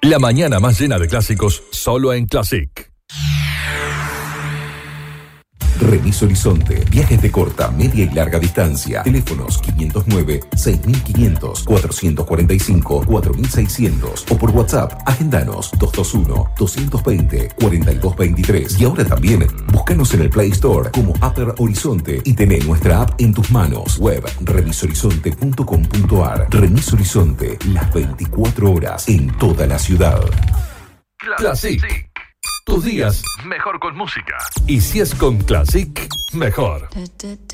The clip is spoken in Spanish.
La mañana más llena de clásicos, solo en Classic. Remis Horizonte. Viajes de corta, media y larga distancia. Teléfonos 509-6500, 445-4600 o por WhatsApp. Agendanos 221-220-4223. Y ahora también, búscanos en el Play Store como Upper Horizonte y tené nuestra app en tus manos. Web remishorizonte.com.ar. Remis Horizonte, las 24 horas en toda la ciudad. Classic. Tus días mejor con música. Y si es con Classic, mejor.